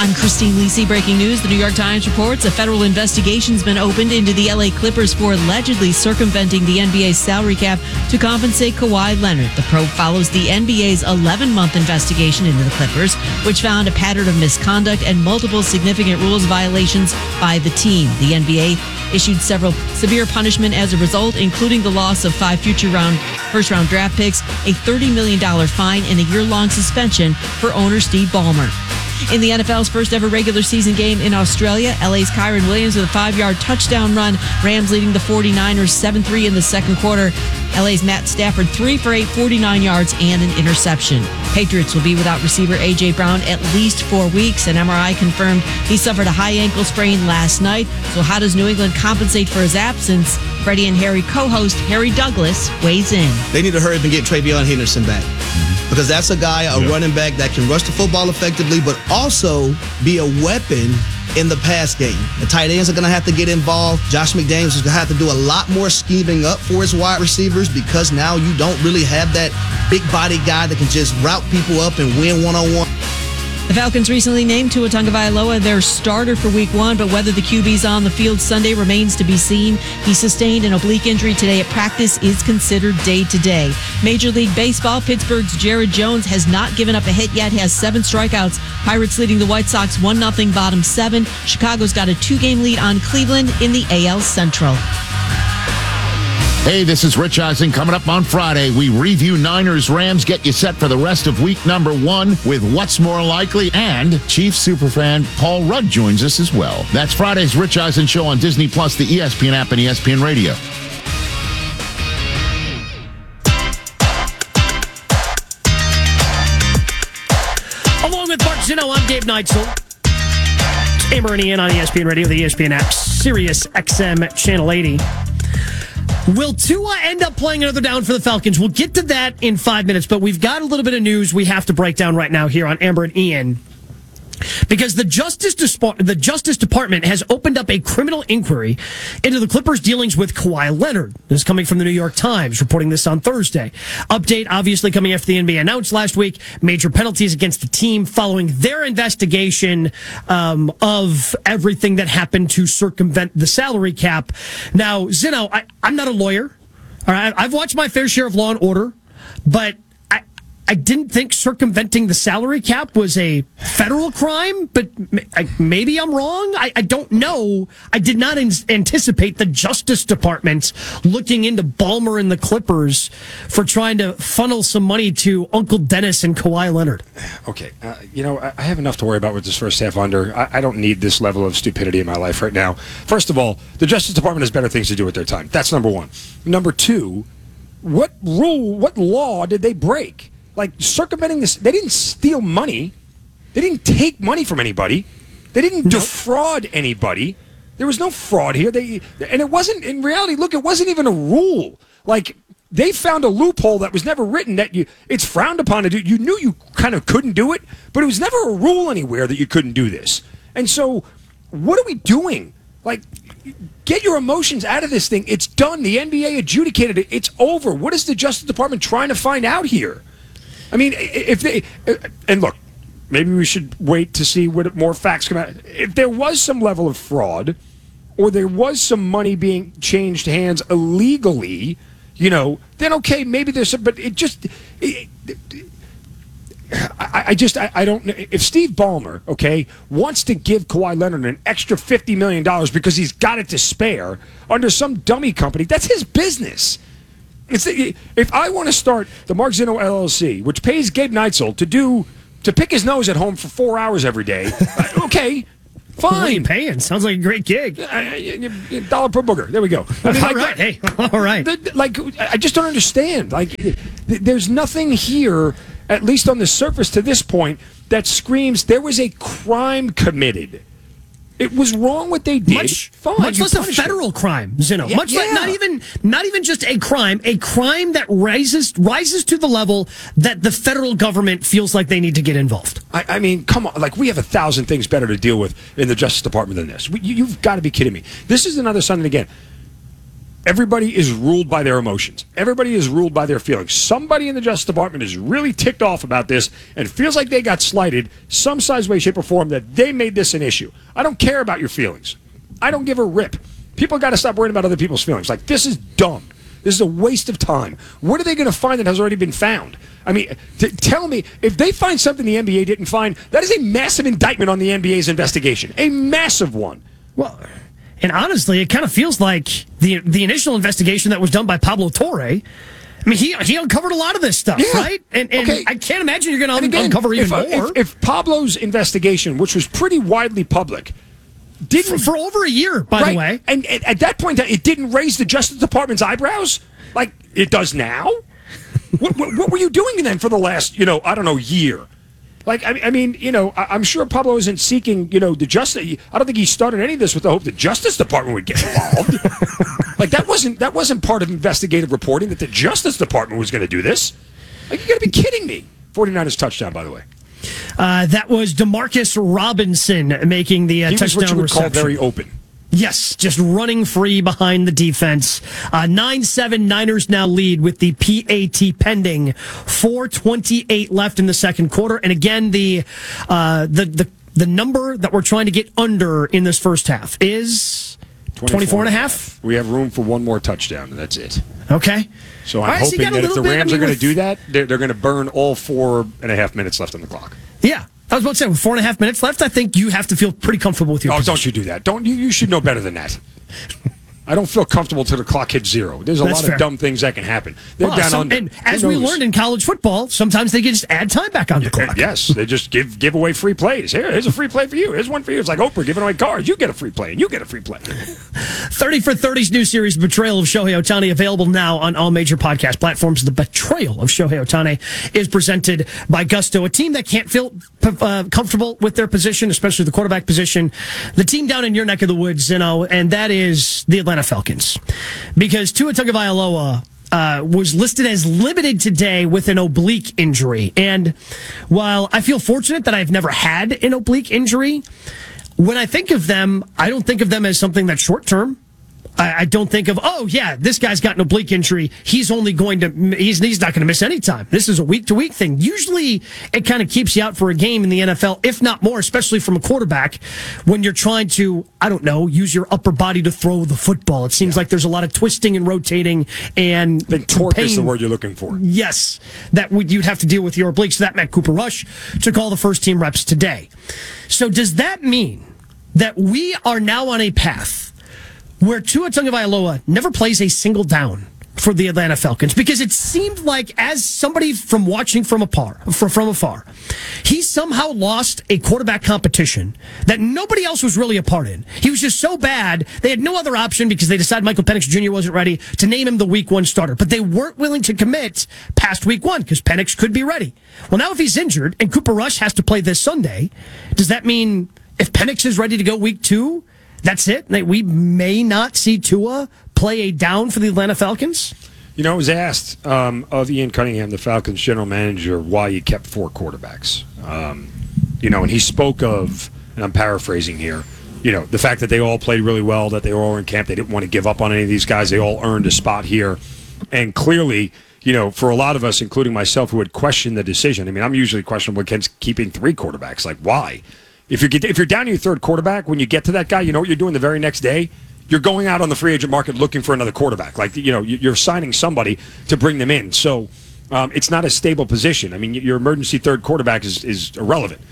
I'm Christine Lisi. Breaking news. The New York Times reports a federal investigation's been opened into the LA Clippers for allegedly circumventing the NBA's salary cap to compensate Kawhi Leonard. The probe follows the NBA's 11-month investigation into the Clippers, which found a pattern of misconduct and multiple significant rules violations by the team. The NBA issued several severe punishment as a result, including the loss of 5 first-round draft picks, a $30 million fine, and a year-long suspension for owner Steve Ballmer. In the NFL's first ever regular season game in Australia, LA's Kyron Williams with a 5-yard touchdown run. Rams leading the 49ers 7-3 in the second quarter. LA's Matt Stafford 3 for 8, 49 yards and an interception. Patriots will be without receiver A.J. Brown at least 4 weeks. An MRI confirmed he suffered a high ankle sprain last night. So how does New England compensate for his absence? Freddie and Harry co-host Harry Douglas weighs in. They need to hurry up and get TreVeyon Henderson back. Because that's a guy, a running back that can rush the football effectively, but also be a weapon in the pass game. The tight ends are going to have to get involved. Josh McDaniels is going to have to do a lot more scheming up for his wide receivers, because now you don't really have that big body guy that can just route people up and win one-on-one. The Falcons recently named Tua Tagovailoa their starter for Week 1, but whether the QB's on the field Sunday remains to be seen. He sustained an oblique injury today at practice, is considered day-to-day. Major League Baseball, Pittsburgh's Jared Jones has not given up a hit yet, has 7 strikeouts. Pirates leading the White Sox 1-0, bottom 7. Chicago's got a 2-game lead on Cleveland in the AL Central. Hey, this is Rich Eisen. Coming up on Friday, we review Niners-Rams, get you set for the rest of week number 1 with What's More Likely, and Chiefs superfan Paul Rudd joins us as well. That's Friday's Rich Eisen Show on Disney+, the ESPN app, and ESPN Radio. Along with Mark Zinno, I'm Dave Neitzel. Amber and Ian on ESPN Radio, the ESPN app, Sirius XM Channel 80. Will Tua end up playing another down for the Falcons? We'll get to that in 5 minutes, but we've got a little bit of news we have to break down right now here on Amber and Ian. Because the Justice Department has opened up a criminal inquiry into the Clippers' dealings with Kawhi Leonard. This is coming from the New York Times, reporting this on Thursday. Update, obviously, coming after the NBA announced last week major penalties against the team following their investigation of everything that happened to circumvent the salary cap. Now, Zinno, I'm not a lawyer. All right, I've watched my fair share of Law and Order, but I didn't think circumventing the salary cap was a federal crime, but maybe I'm wrong. I don't know. I did not anticipate the Justice Department looking into Ballmer and the Clippers for trying to funnel some money to Uncle Dennis and Kawhi Leonard. Okay. I have enough to worry about with this first half under. I don't need this level of stupidity in my life right now. First of all, the Justice Department has better things to do with their time. That's number one. Number two, what law did they break? Like, circumventing this, they didn't steal money. They didn't take money from anybody. They didn't defraud anybody. There was no fraud here. And it wasn't, in reality, look, it wasn't even a rule. Like, they found a loophole that was never written that it's frowned upon to do. You knew you kind of couldn't do it, but it was never a rule anywhere that you couldn't do this. And so, what are we doing? Like, get your emotions out of this thing. It's done. The NBA adjudicated it. It's over. What is the Justice Department trying to find out here? I mean, and look, maybe we should wait to see what more facts come out. If there was some level of fraud, or there was some money being changed hands illegally, then okay, maybe there's some, but I don't know. If Steve Ballmer, okay, wants to give Kawhi Leonard an extra $50 million because he's got it to spare under some dummy company, that's his business. If I want to start the Mark Zinno LLC, which pays Gabe Neitzel to pick his nose at home for 4 hours every day, okay, fine. What are you paying? Sounds like a great gig. $1 per booger. There we go. I mean, all right. Hey, all right. I just don't understand. Like, there's nothing here, at least on the surface to this point, that screams there was a crime committed. It was wrong what they did. Much less a federal crime, Zinno. Yeah, like not even just a crime that rises to the level that the federal government feels like they need to get involved. I mean, come on. Like, we have 1,000 things better to deal with in the Justice Department than this. You've got to be kidding me. This is another Sunday again. everybody is ruled by their emotions. Everybody is ruled by their feelings. Somebody in the Justice Department is really ticked off about this and feels like they got slighted some size, way, shape, or form, that they made this an issue. I don't care about your feelings. I don't give a rip. People got to stop worrying about other people's feelings. Like, this is dumb. This is a waste of time. What are they going to find that has already been found? I mean, tell me, if they find something the NBA didn't find, that is a massive indictment on the NBA's investigation. A massive one. Well, and honestly, it kind of feels like the initial investigation that was done by Pablo Torre. I mean, he uncovered a lot of this stuff, right? And okay. I can't imagine you're going to uncover even more. If Pablo's investigation, which was pretty widely public, didn't for over a year, by the way, and at that point, it didn't raise the Justice Department's eyebrows like it does now. What were you doing then for the last, year? Like, I mean, I'm sure Pablo isn't seeking, the justice. I don't think he started any of this with the hope the Justice Department would get involved. Like, that wasn't part of investigative reporting that the Justice Department was going to do this. Like, you got to be kidding me. 49ers touchdown, by the way. That was Demarcus Robinson making the touchdown reception. He was what you would call very open. Yes, just running free behind the defense. 9-7 Niners now lead with the PAT pending. 4:28 left in the second quarter. And again, the number that we're trying to get under in this first half is 24.5. We have room for one more touchdown, and that's it. Okay. So I'm hoping that if the Rams are going to do that, they're going to burn all 4.5 minutes left on the clock. Yeah. I was about to say, with 4.5 minutes left, I think you have to feel pretty comfortable with your position. Don't you do that. You should know better than that. I don't feel comfortable till the clock hits zero. There's a lot of dumb things that can happen. They're down under. And as we learned in college football, sometimes they can just add time back on the clock. Yes, they just give away free plays. Here's a free play for you. Here's one for you. It's like Oprah giving away cars. You get a free play, and you get a free play. 30 for 30's new series, Betrayal of Shohei Ohtani, available now on all major podcast platforms. The Betrayal of Shohei Ohtani is presented by Gusto, a team that can't feel comfortable with their position, especially the quarterback position. The team down in your neck of the woods, and that is the Atlanta Falcons. Because Tua Tagovailoa was listed as limited today with an oblique injury. And while I feel fortunate that I've never had an oblique injury, when I think of them, I don't think of them as something that's short term. I don't think of, this guy's got an oblique injury. He's not going to miss any time. This is a week-to-week thing. Usually, it kind of keeps you out for a game in the NFL, if not more, especially from a quarterback, when you're trying to, use your upper body to throw the football. It seems like there's a lot of twisting and rotating and I think torque is the word you're looking for. Yes, that you'd have to deal with your oblique. So that meant Cooper Rush took all the first-team reps today. So does that mean that we are now on a path where Tua Tagovailoa never plays a single down for the Atlanta Falcons? Because it seemed like, as somebody from watching from afar, he somehow lost a quarterback competition that nobody else was really a part in. He was just so bad, they had no other option because they decided Michael Penix Jr. wasn't ready to name him the Week 1 starter. But they weren't willing to commit past Week 1 because Penix could be ready. Well, now if he's injured and Cooper Rush has to play this Sunday, does that mean if Penix is ready to go Week 2, that's it? We may not see Tua play a down for the Atlanta Falcons? It was asked of Ian Cunningham, the Falcons general manager, why he kept 4 quarterbacks. And he spoke of, and I'm paraphrasing here, the fact that they all played really well, that they were all in camp. They didn't want to give up on any of these guys. They all earned a spot here. And clearly, for a lot of us, including myself, who had questioned the decision, I'm usually questionable against keeping 3 quarterbacks. Like, why? If you're down to your third quarterback, when you get to that guy, you know what you're doing the very next day? You're going out on the free agent market looking for another quarterback. Like, you're signing somebody to bring them in. So it's not a stable position. Your emergency third quarterback is irrelevant.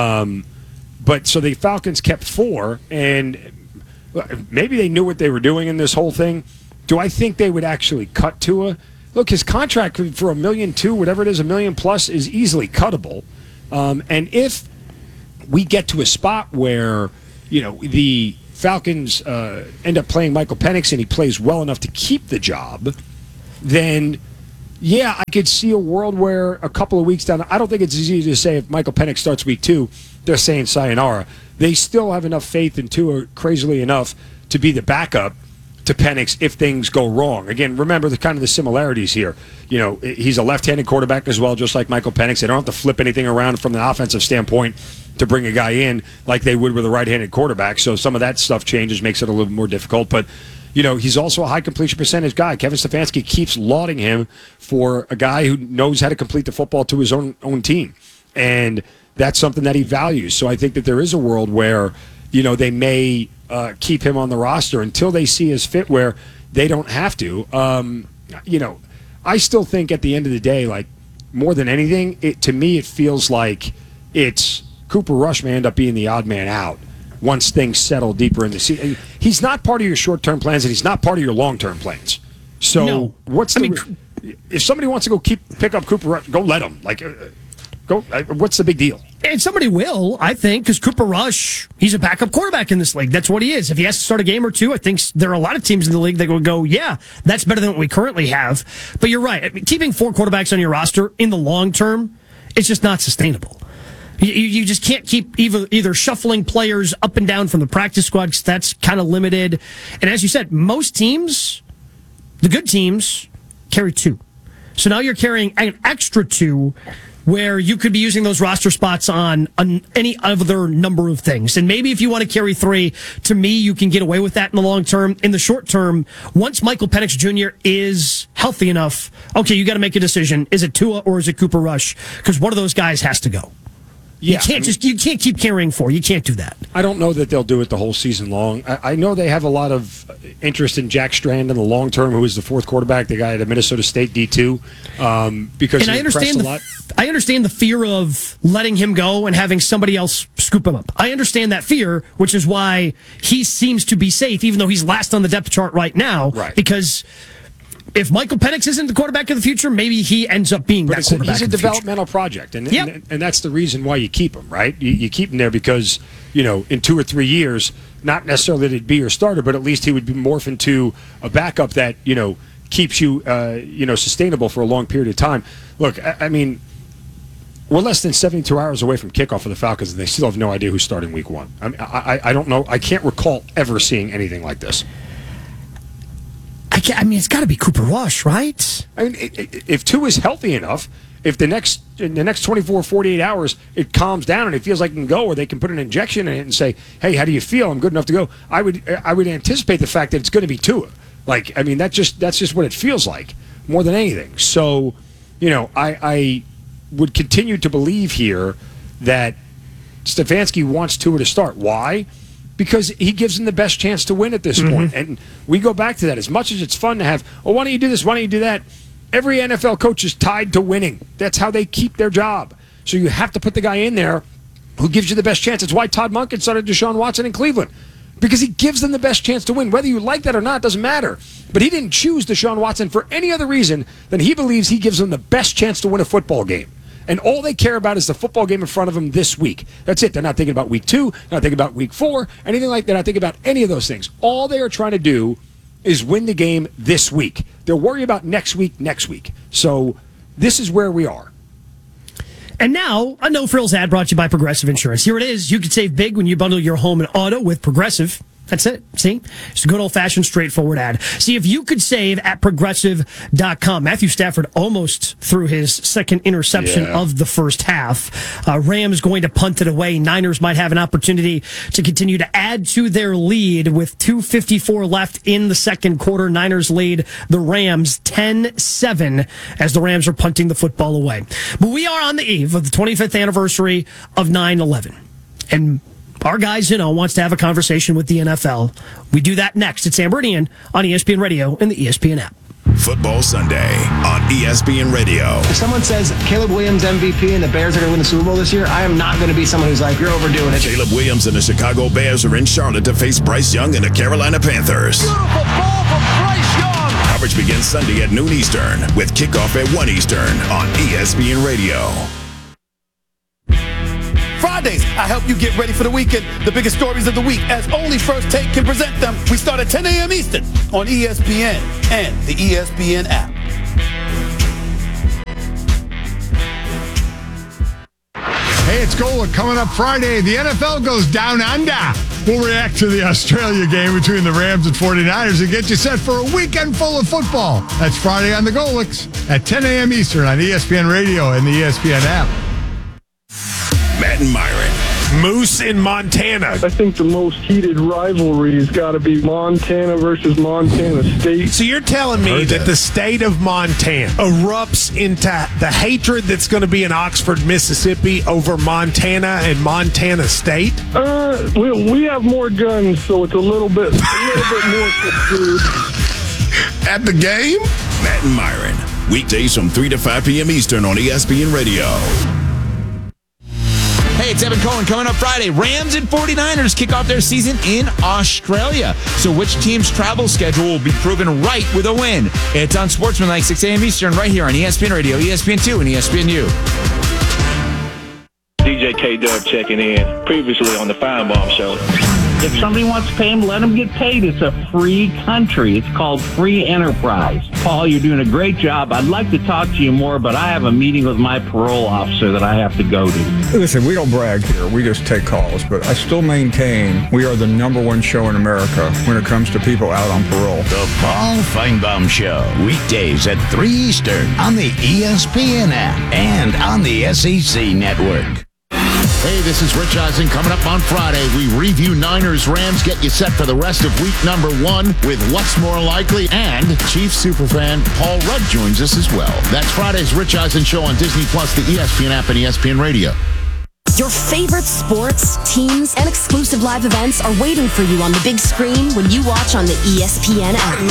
But so the Falcons kept 4, and maybe they knew what they were doing in this whole thing. Do I think they would actually cut Tua? Look, his contract for $1.2 million, whatever it is, $1 million plus, is easily cuttable. And if we get to a spot where, the Falcons end up playing Michael Penix and he plays well enough to keep the job, then, I could see a world where a couple of weeks down, I don't think it's easy to say if Michael Penix starts Week 2, they're saying sayonara. They still have enough faith in Tua, crazily enough, to be the backup to Penix if things go wrong. Again, remember the similarities here. He's a left-handed quarterback as well, just like Michael Penix. They don't have to flip anything around from the offensive standpoint to bring a guy in like they would with a right-handed quarterback. So some of that stuff changes, makes it a little more difficult. But, he's also a high completion percentage guy. Kevin Stefanski keeps lauding him for a guy who knows how to complete the football to his own team. And that's something that he values. So I think that there is a world where, they may keep him on the roster until they see his fit where they don't have to. I still think at the end of the day, like, more than anything, to me, it feels like it's Cooper Rush may end up being the odd man out once things settle deeper in the season. He's not part of your short-term plans, and he's not part of your long-term plans. So if somebody wants to pick up Cooper Rush, go let him. Go. What's the big deal? And somebody will, I think, because Cooper Rush, he's a backup quarterback in this league. That's what he is. If he has to start a game or two, I think there are a lot of teams in the league that will go, yeah, that's better than what we currently have. But you're right. I mean, keeping 4 quarterbacks on your roster in the long term, it's just not sustainable. You just can't keep either shuffling players up and down from the practice squad because that's kind of limited. And as you said, most teams, the good teams, carry 2. So now you're carrying an extra 2 where you could be using those roster spots on any other number of things. And maybe if you want to carry 3, to me, you can get away with that in the long term. In the short term, once Michael Penix Jr. is healthy enough, okay, you got to make a decision. Is it Tua or is it Cooper Rush? Because one of those guys has to go. Yeah, you can't keep carrying 4. You can't do that. I don't know that they'll do it the whole season long. I know they have a lot of interest in Jack Strand in the long term, who is the 4th quarterback, the guy at Minnesota State D2, because he impressed a lot. I understand the fear of letting him go and having somebody else scoop him up. I understand that fear, which is why he seems to be safe, even though he's last on the depth chart right now. Right. Because if Michael Penix isn't the quarterback of the future, maybe he ends up being that quarterback. He's a developmental project, and that's the reason why you keep him, right? You keep him there because, in 2 or 3 years, not necessarily that he'd be your starter, but at least he would be morph into a backup that, keeps you, sustainable for a long period of time. Look, I mean, we're less than 72 hours away from kickoff for the Falcons, and they still have no idea who's starting week 1. I mean, I don't know. I can't recall ever seeing anything like this. I mean, it's got to be Cooper Rush, right? I mean, if Tua is healthy enough, if in the next 24, 48 hours, it calms down and it feels like it can go, or they can put an injection in it and say, hey, how do you feel? I'm good enough to go. I would anticipate the fact that it's going to be Tua. Like, I mean, that's just what it feels like more than anything. So, I would continue to believe here that Stefanski wants Tua to start. Why? Because he gives him the best chance to win at this point. And we go back to that. As much as it's fun to have, why don't you do this, why don't you do that? Every NFL coach is tied to winning. That's how they keep their job. So you have to put the guy in there who gives you the best chance. It's why Todd Monken started Deshaun Watson in Cleveland. Because he gives them the best chance to win. Whether you like that or not doesn't matter. But he didn't choose Deshaun Watson for any other reason than he believes he gives them the best chance to win a football game. And all they care about is the football game in front of them this week. That's it. They're not thinking about week 2, not thinking about week 4, anything like that. They're not thinking about any of those things. All they are trying to do is win the game this week. They'll worry about next week. So this is where we are. And now, a No Frills ad brought to you by Progressive Insurance. Here it is. You can save big when you bundle your home and auto with Progressive. That's it. See? It's a good old-fashioned, straightforward ad. See if you could save at Progressive.com. Matthew Stafford almost threw his second interception of the first half. Rams going to punt it away. Niners might have an opportunity to continue to add to their lead with 2:54 left in the second quarter. Niners lead the Rams 10-7 as the Rams are punting the football away. But we are on the eve of the 25th anniversary of 9/11. And our guy Zeno wants to have a conversation with the NFL. We do that next. It's Amber and Ian on ESPN Radio and the ESPN app. Football Sunday on ESPN Radio. If someone says Caleb Williams MVP and the Bears are going to win the Super Bowl this year, I am not going to be someone who's like, you're overdoing it. Caleb Williams and the Chicago Bears are in Charlotte to face Bryce Young and the Carolina Panthers. Beautiful ball from Bryce Young. Coverage begins Sunday at noon Eastern with kickoff at 1 Eastern on ESPN Radio. Fridays, I help you get ready for the weekend. The biggest stories of the week, as only First Take can present them. We start at 10 a.m. Eastern on ESPN and the ESPN app. Hey, it's Golic coming up Friday. The NFL goes down under. We'll react to the Australia game between the Rams and 49ers and get you set for a weekend full of football. That's Friday on the Golics at 10 a.m. Eastern on ESPN Radio and the ESPN app. Matt and Myron Moose in Montana. I think the most heated rivalry has got to be Montana versus Montana State. So you're telling me that the state of Montana erupts into the hatred that's going to be in Oxford, Mississippi over Montana and Montana State? We have more guns, so it's a little bit more subdued. At the game, Matt and Myron. Weekdays from 3 to 5 p.m. Eastern on ESPN Radio. Hey, it's Evan Cohen. Coming up Friday, Rams and 49ers kick off their season in Australia. So which team's travel schedule will be proven right with a win? It's on Sportsmanlike, 6 a.m. Eastern, right here on ESPN Radio, ESPN2, and ESPNU. DJ K-Dub checking in, previously on the Feinbaum Show. If somebody wants to pay him, let him get paid. It's a free country. It's called free enterprise. Paul, you're doing a great job. I'd like to talk to you more, but I have a meeting with my parole officer that I have to go to. Listen, we don't brag here. We just take calls. But I still maintain we are the #1 show in America when it comes to people out on parole. The Paul Feinbaum Show. Weekdays at 3 Eastern on the ESPN app and on the SEC Network. Hey, this is Rich Eisen. Coming up on Friday, we review Niners Rams, get you set for the rest of week number 1 with What's More Likely, and Chiefs superfan Paul Rudd joins us as well. That's Friday's Rich Eisen Show on Disney Plus, the ESPN app, and ESPN Radio. Your favorite sports, teams, and exclusive live events are waiting for you on the big screen when you watch on the ESPN app.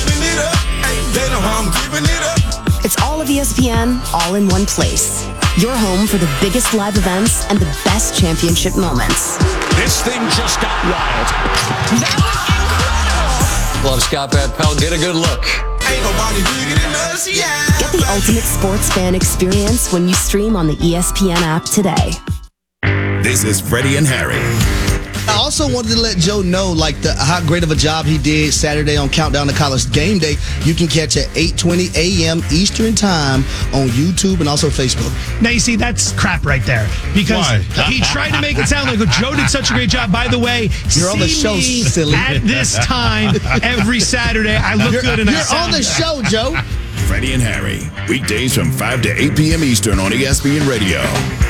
It's all of ESPN, all in one place. Your home for the biggest live events and the best championship moments. This thing just got wild. That was incredible. Love Scott Van Pelt. Get a good look. Ain't nobody bigger than us, yeah. Get the ultimate sports fan experience when you stream on the ESPN app today. This is Freddie and Harry. I also wanted to let Joe know, how great of a job he did Saturday on Countdown to College Game Day. You can catch at 8:20 a.m. Eastern Time on YouTube and also Facebook. Now, you see, that's crap right there. Because he tried to make it sound like Joe did such a great job. By the way, you're on the show, silly. At this time, every Saturday, I look good and I sound good. You're on the show, Joe. Freddie and Harry. Weekdays from 5 to 8 p.m. Eastern on ESPN Radio.